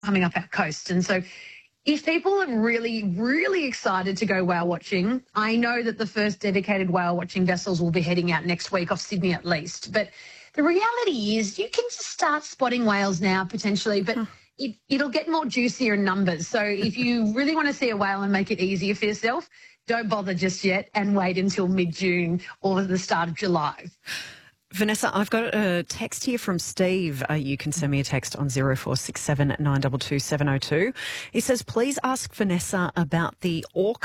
coming up our coast. And so if people are really, really excited to go whale watching, I know that the first dedicated whale watching vessels will be heading out next week off Sydney at least. But the reality is you can just start spotting whales now potentially, but it'll get more juicier in numbers. So if you really want to see a whale and make it easier for yourself, don't bother just yet and wait until mid-June or the start of July. Vanessa, I've got a text here from Steve. You can send me a text on 0467 922 702. He says, please ask Vanessa about the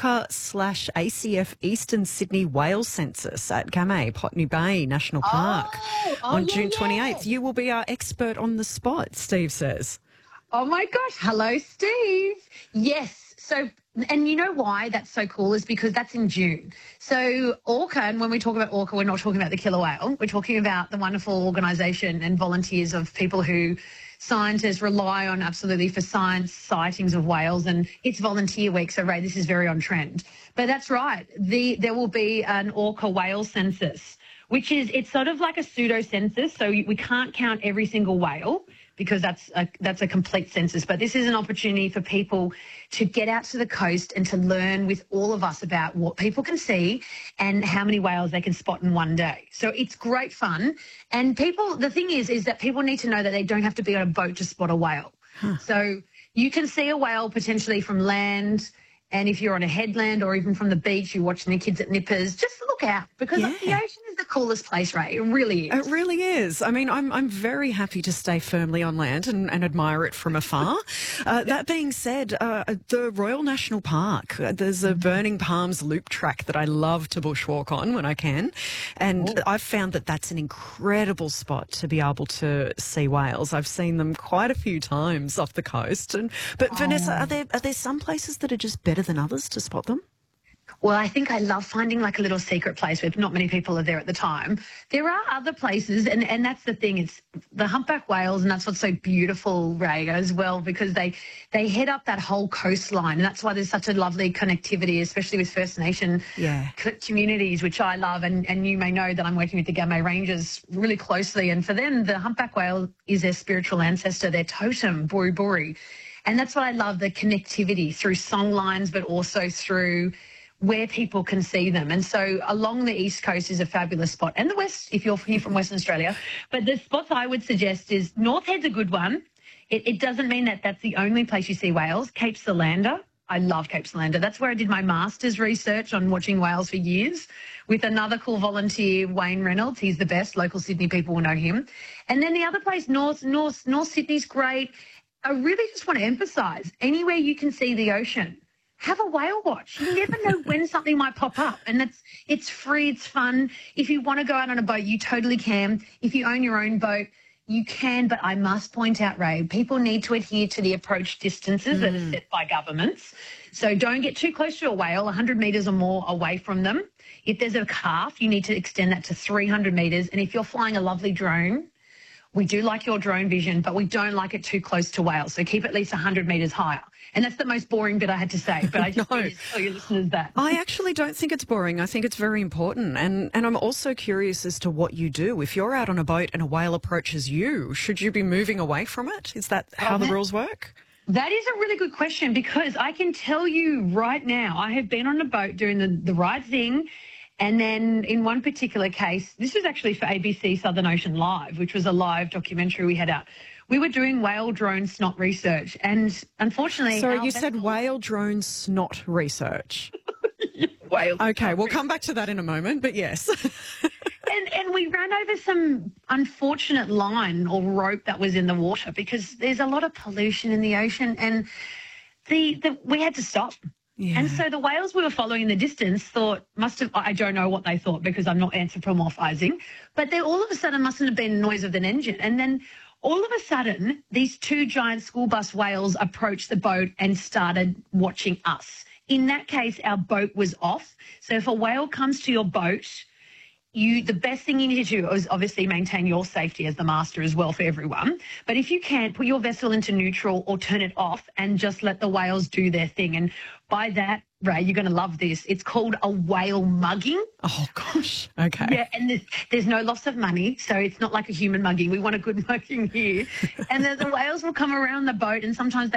Orca/ACF Eastern Sydney whale census at Gamay, Potney Bay National Park on June 28th. You will be our expert on the spot, Steve says. Oh, my gosh. Hello, Steve. Yes. So, and you know why that's so cool is because that's in June. So Orca, and when we talk about Orca, we're not talking about the killer whale. We're talking about the wonderful organisation and volunteers of people who scientists rely on absolutely for science sightings of whales, and it's volunteer week. So, Ray, this is very on trend. But that's right. There will be an Orca whale census, which is, it's sort of like a pseudo census. So we can't count every single whale, because that's a complete census. But this is an opportunity for people to get out to the coast and to learn with all of us about what people can see and how many whales they can spot in one day. So it's great fun. And the thing is that people need to know that they don't have to be on a boat to spot a whale. So you can see a whale potentially from land. And if you're on a headland or even from the beach, you're watching the kids at Nippers, just look out, because the ocean is the coolest place, Ray. It really is. It really is. I mean, I'm very happy to stay firmly on land and admire it from afar. That being said, the Royal National Park, there's a Burning Palms loop track that I love to bushwalk on when I can. And I've found that that's an incredible spot to be able to see whales. I've seen them quite a few times off the coast. But Vanessa, are there some places that are just better than others to spot them? Well, I think I love finding like a little secret place where not many people are there at the time. There are other places, and that's the thing. It's the humpback whales, and that's what's so beautiful, Ray, as well, because they head up that whole coastline, and that's why there's such a lovely connectivity, especially with First Nation communities, which I love. And you may know that I'm working with the Gamay Rangers really closely, and for them, the humpback whale is their spiritual ancestor, their totem, Buri Buri. And that's what I love, the connectivity through song lines, but also through where people can see them. And so along the East Coast is a fabulous spot, and the West, if you're here from Western Australia. But the spots I would suggest is North Head's a good one. It doesn't mean that that's the only place you see whales. Cape Solander. I love Cape Solander. That's where I did my master's research on watching whales for years with another cool volunteer, Wayne Reynolds. He's the best. Local Sydney people will know him. And then the other place, North Sydney's great. I really just want to emphasise, anywhere you can see the ocean, have a whale watch. You never know when something might pop up, and it's free, it's fun. If you want to go out on a boat, you totally can. If you own your own boat, you can, but I must point out, Ray, people need to adhere to the approach distances that are set by governments. So don't get too close to a whale, 100 metres or more away from them. If there's a calf, you need to extend that to 300 metres. And if you're flying a lovely drone, we do like your drone vision, but we don't like it too close to whales. So keep at least 100 metres higher. And that's the most boring bit I had to say, but I just wanted to tell your listeners that. I actually don't think it's boring. I think it's very important. And I'm also curious as to what you do. If you're out on a boat and a whale approaches you, should you be moving away from it? Is that how the rules work? That is a really good question, because I can tell you right now, I have been on a boat doing the right thing. And then in one particular case, this was actually for ABC Southern Ocean Live, which was a live documentary we had out. We were doing whale drone snot research, and unfortunately... Sorry, you said whale drone snot research. Whale. Okay, we'll come back to that in a moment, but yes. And we ran over some unfortunate line or rope that was in the water, because there's a lot of pollution in the ocean, and we had to stop. Yeah. And so the whales we were following in the distance I don't know what they thought, because I'm not anthropomorphizing, but they all of a sudden mustn't have been the noise of an engine. And then all of a sudden, these two giant school bus whales approached the boat and started watching us. In that case, our boat was off. So if a whale comes to your boat, the best thing you need to do is obviously maintain your safety as the master as well for everyone. But if you can, put your vessel into neutral or turn it off and just let the whales do their thing. And by that, Ray, you're going to love this. It's called a whale mugging. Oh, gosh. Okay. Yeah, and there's no loss of money, so it's not like a human mugging. We want a good mugging here. And the whales will come around the boat, and sometimes they